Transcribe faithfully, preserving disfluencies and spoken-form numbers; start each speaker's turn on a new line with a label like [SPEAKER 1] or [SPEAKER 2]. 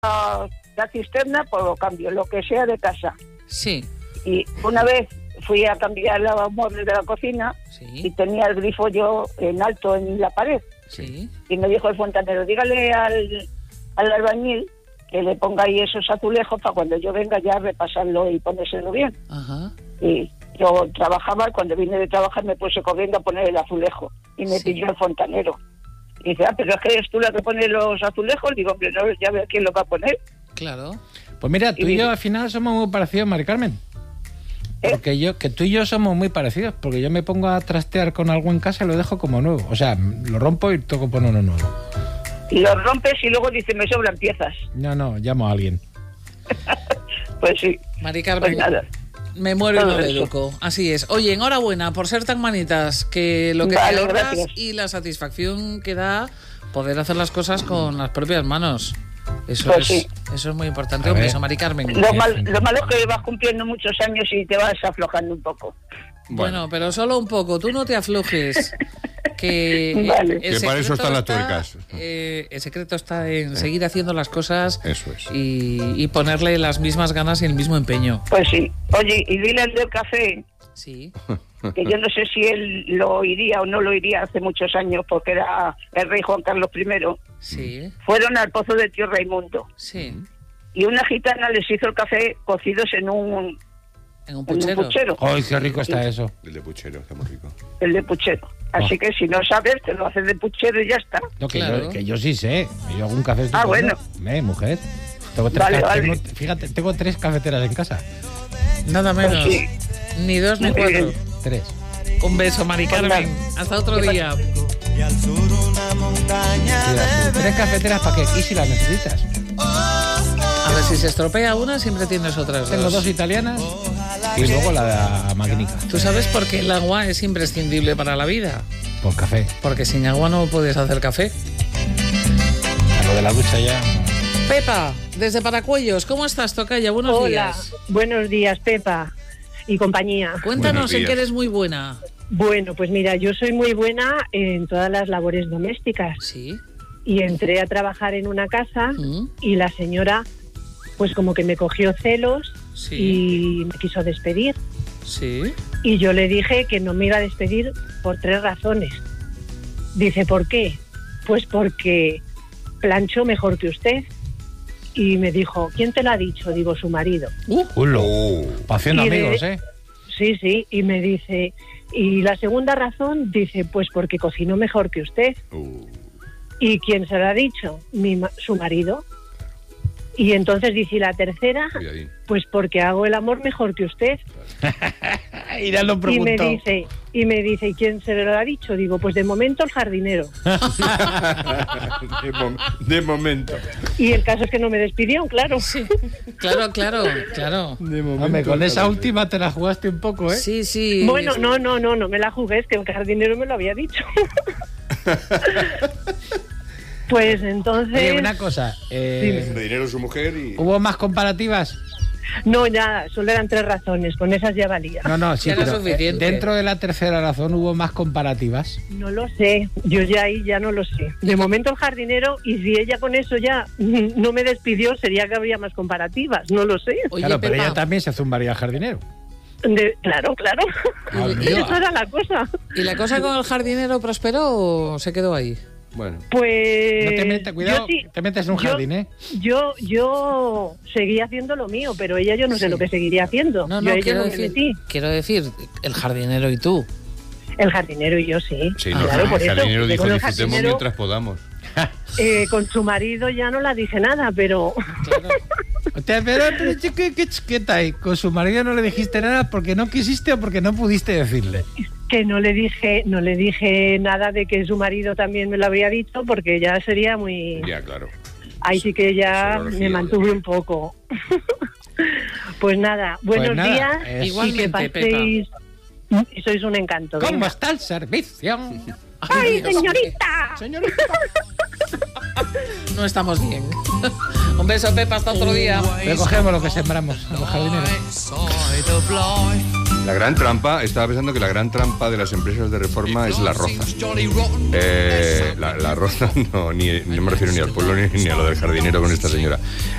[SPEAKER 1] la cisterna, pues lo cambio, lo que sea de casa.
[SPEAKER 2] Sí.
[SPEAKER 1] Y una vez fui a cambiar los muebles de la cocina, sí, y tenía el grifo yo en alto en la pared.
[SPEAKER 2] Sí.
[SPEAKER 1] Y me dijo el fontanero, dígale al, al albañil que le ponga ahí esos azulejos para cuando yo venga ya repasarlo y ponérselo bien.
[SPEAKER 2] Ajá.
[SPEAKER 1] Y yo trabajaba, cuando vine de trabajar me puse corriendo a poner el azulejo y me
[SPEAKER 2] Sí.
[SPEAKER 1] pilló el fontanero. Y dice, ah, pero es que eres tú la que pone los azulejos. Digo, hombre, no, ya veo quién lo va a poner.
[SPEAKER 2] Claro.
[SPEAKER 3] Pues mira, tú y,
[SPEAKER 1] Y-
[SPEAKER 3] yo al final somos muy parecidos, Mari Carmen.
[SPEAKER 1] ¿Eh?
[SPEAKER 3] Porque yo, que tú y yo somos muy parecidos, porque yo me pongo a trastear con algo en casa y lo dejo como nuevo. O sea, lo rompo y toco poner uno nuevo.
[SPEAKER 1] Y los rompes y luego dice, me sobran piezas.
[SPEAKER 3] No, no, llamo a alguien.
[SPEAKER 1] Pues sí.
[SPEAKER 2] Mari Carmen,
[SPEAKER 1] Pues nada.
[SPEAKER 2] me muero y
[SPEAKER 1] Todo
[SPEAKER 2] no le
[SPEAKER 1] eso.
[SPEAKER 2] educo. Así es. Oye, enhorabuena por ser tan manitas, que lo que
[SPEAKER 1] Vale,
[SPEAKER 2] te ahorras
[SPEAKER 1] gracias.
[SPEAKER 2] y la satisfacción que da poder hacer las cosas con las propias manos. Eso,
[SPEAKER 1] Pues
[SPEAKER 2] es,
[SPEAKER 1] sí.
[SPEAKER 2] eso es muy importante.
[SPEAKER 3] A
[SPEAKER 2] Un
[SPEAKER 3] ver.
[SPEAKER 2] beso, Mari Carmen.
[SPEAKER 1] Lo, mal, lo malo es que vas cumpliendo muchos años y te vas aflojando un poco.
[SPEAKER 2] Bueno, pero solo un poco. Tú no te aflojes. Que,
[SPEAKER 1] Vale.
[SPEAKER 2] el
[SPEAKER 4] Que para eso
[SPEAKER 2] secreto
[SPEAKER 4] están las
[SPEAKER 2] está,
[SPEAKER 4] tuercas.
[SPEAKER 2] eh, el secreto está en seguir haciendo las cosas
[SPEAKER 4] Eso es.
[SPEAKER 2] y, y ponerle las mismas ganas y el mismo empeño.
[SPEAKER 1] Pues sí. Oye, y dile al del café,
[SPEAKER 2] Sí.
[SPEAKER 1] que yo no sé si él lo oiría o no lo oiría hace muchos años, porque era el rey Juan Carlos primero.
[SPEAKER 2] Sí.
[SPEAKER 1] Fueron al pozo de tío Raimundo.
[SPEAKER 2] Sí.
[SPEAKER 1] Y una gitana les hizo el café cocidos en un,
[SPEAKER 2] En un
[SPEAKER 1] en un
[SPEAKER 2] puchero.
[SPEAKER 1] puchero.
[SPEAKER 3] ¡Ay, qué rico está eso!
[SPEAKER 4] El de puchero, está muy rico.
[SPEAKER 1] El de puchero. Así
[SPEAKER 3] Oh.
[SPEAKER 1] que si no sabes, te lo haces de puchero y ya está.
[SPEAKER 3] No, que,
[SPEAKER 2] Claro.
[SPEAKER 3] yo, que yo sí sé. que Yo hago un café.
[SPEAKER 1] Ah, bueno.
[SPEAKER 3] Eh, mujer. Tengo tres
[SPEAKER 1] Vale,
[SPEAKER 3] ca-
[SPEAKER 1] vale.
[SPEAKER 3] tengo- fíjate, tengo tres cafeteras en casa.
[SPEAKER 2] Nada menos.
[SPEAKER 1] Pues sí.
[SPEAKER 2] Ni dos ni
[SPEAKER 1] Muy
[SPEAKER 2] cuatro.
[SPEAKER 1] bien.
[SPEAKER 3] Tres.
[SPEAKER 2] Un beso, Mari Carmen. Hasta otro día.
[SPEAKER 5] Y al sur una montaña
[SPEAKER 3] Mira,
[SPEAKER 5] de
[SPEAKER 3] tres cafeteras para que aquí si las necesitas.
[SPEAKER 2] A ver, si se estropea una, siempre tienes otras
[SPEAKER 3] Tengo
[SPEAKER 2] dos.
[SPEAKER 3] dos italianas y luego la magnífica.
[SPEAKER 2] ¿Tú sabes por qué el agua es imprescindible para la vida?
[SPEAKER 3] Por café.
[SPEAKER 2] Porque sin agua no puedes hacer café.
[SPEAKER 3] A lo de la ducha ya.
[SPEAKER 2] Pepa, desde Paracuellos, ¿cómo estás, tocaya? Buenos
[SPEAKER 6] Hola,
[SPEAKER 2] días.
[SPEAKER 6] buenos días, Pepa y compañía.
[SPEAKER 2] Cuéntanos
[SPEAKER 4] Buenos
[SPEAKER 2] en
[SPEAKER 4] días.
[SPEAKER 2] qué eres muy buena.
[SPEAKER 6] Bueno, pues mira, yo soy muy buena en todas las labores domésticas
[SPEAKER 2] Sí.
[SPEAKER 6] y entré a trabajar en una casa
[SPEAKER 2] Mm,
[SPEAKER 6] y la señora pues como que me cogió celos
[SPEAKER 2] Sí.
[SPEAKER 6] y me quiso despedir.
[SPEAKER 2] Sí.
[SPEAKER 6] Y yo le dije que no me iba a despedir por tres razones. Dice, ¿por qué? Pues porque plancho mejor que usted. Y me dijo, ¿quién te lo ha dicho? Digo, su marido.
[SPEAKER 3] Uh, culo.
[SPEAKER 4] Oh.
[SPEAKER 3] Pa' haciendo
[SPEAKER 6] Y de-
[SPEAKER 3] amigos, ¿eh?
[SPEAKER 6] Sí, sí, y me dice, y la segunda razón, dice, pues porque cocino mejor que usted.
[SPEAKER 4] Uh.
[SPEAKER 6] ¿Y quién se lo ha dicho? Mi ma- su marido. Y entonces dice, ¿y la tercera?
[SPEAKER 4] Cuidadín.
[SPEAKER 6] Pues porque hago el amor mejor que usted.
[SPEAKER 3] Y ya lo
[SPEAKER 6] Y me
[SPEAKER 3] preguntó.
[SPEAKER 6] dice, y me dice, ¿y quién se lo ha dicho? Digo, pues de momento el jardinero.
[SPEAKER 4] de, mom- de momento.
[SPEAKER 6] Y el caso es que no me despidió, claro.
[SPEAKER 2] Sí. Claro, claro, claro.
[SPEAKER 4] De momento.
[SPEAKER 3] Hombre, con esa
[SPEAKER 4] claro.
[SPEAKER 3] última te la jugaste un poco, ¿eh?
[SPEAKER 2] Sí, sí.
[SPEAKER 6] Bueno, no, no, no, no me la jugué, es que el jardinero me lo había dicho. Pues entonces...
[SPEAKER 3] Oye, una cosa. eh,
[SPEAKER 4] De dinero su mujer y...
[SPEAKER 3] ¿Hubo más comparativas?
[SPEAKER 6] No, ya, solo eran tres razones, con esas ya valía.
[SPEAKER 3] No, no, sí,
[SPEAKER 2] Ya era
[SPEAKER 3] pero
[SPEAKER 2] suficiente.
[SPEAKER 3] eh, dentro de la tercera razón hubo más comparativas.
[SPEAKER 6] No lo sé, yo ya ahí ya no lo sé. De momento el jardinero, y si ella con eso ya no me despidió, sería que habría más comparativas, no lo sé.
[SPEAKER 2] Oye,
[SPEAKER 3] claro, pero
[SPEAKER 2] Pepa,
[SPEAKER 3] ella también se zumbaría al jardinero.
[SPEAKER 6] De- claro, claro.
[SPEAKER 3] Amiga.
[SPEAKER 6] Esa era la cosa.
[SPEAKER 2] ¿y la cosa con el jardinero prosperó o se quedó ahí?
[SPEAKER 4] Bueno.
[SPEAKER 6] Pues...
[SPEAKER 3] No te metas, cuidado,
[SPEAKER 6] yo sí-
[SPEAKER 3] te metes en un
[SPEAKER 6] yo-
[SPEAKER 3] jardín, ¿eh?
[SPEAKER 6] Yo, yo seguía haciendo lo mío, pero ella yo no sé
[SPEAKER 2] Sí.
[SPEAKER 6] lo que seguiría haciendo.
[SPEAKER 2] No,
[SPEAKER 6] yo
[SPEAKER 2] no,
[SPEAKER 6] a ella
[SPEAKER 2] quiero
[SPEAKER 6] no me
[SPEAKER 2] decir,
[SPEAKER 6] metí.
[SPEAKER 2] quiero decir, el jardinero y tú.
[SPEAKER 6] El jardinero y yo sí.
[SPEAKER 4] Sí,
[SPEAKER 6] Ah,
[SPEAKER 4] no,
[SPEAKER 6] claro,
[SPEAKER 4] el
[SPEAKER 6] por eso.
[SPEAKER 4] jardinero
[SPEAKER 6] porque
[SPEAKER 4] dijo,
[SPEAKER 6] con el
[SPEAKER 4] disfrutemos
[SPEAKER 6] jardinero,
[SPEAKER 4] mientras podamos.
[SPEAKER 6] eh, con su marido ya no la dije nada, pero...
[SPEAKER 2] Claro.
[SPEAKER 3] Hostia, pero, pero chico, ¿qué chiqueta hay? Con su marido no le dijiste nada porque no quisiste o porque no pudiste decirle.
[SPEAKER 6] que no le dije no le dije nada de que su marido también me lo habría dicho, porque ya sería muy...
[SPEAKER 4] Ya, claro.
[SPEAKER 6] Ahí sí que ya
[SPEAKER 4] Se lo
[SPEAKER 6] me
[SPEAKER 4] orgía,
[SPEAKER 6] mantuve
[SPEAKER 4] ya.
[SPEAKER 6] un poco. Pues nada, buenos
[SPEAKER 3] nada,
[SPEAKER 6] días
[SPEAKER 3] es-
[SPEAKER 6] y
[SPEAKER 2] Igualmente,
[SPEAKER 6] que paséis... Sois un encanto.
[SPEAKER 3] ¿Cómo
[SPEAKER 6] venga.
[SPEAKER 3] está el servicio?
[SPEAKER 6] ¡Ay,
[SPEAKER 2] Dios,
[SPEAKER 6] señorita!
[SPEAKER 3] Señorita.
[SPEAKER 2] No estamos bien. Un beso, Pepa, hasta otro día.
[SPEAKER 3] Recogemos lo que sembramos a los jardineros.
[SPEAKER 4] La gran trampa, estaba pensando que la gran trampa de las empresas de reforma es la roza. Eh, la, la roza, no, ni, no me refiero ni al pueblo ni, ni a lo del jardinero con esta señora.